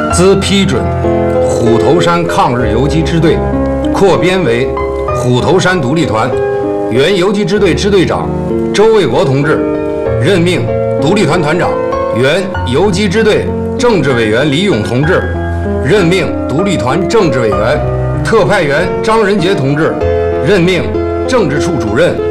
兹批准虎头山抗日游击支队扩编为虎头山独立团，原游击支队支队长周卫国同志任命独立团团长，原游击支队政治委员李勇同志任命独立团政治委员，特派员张仁杰同志任命政治处主任。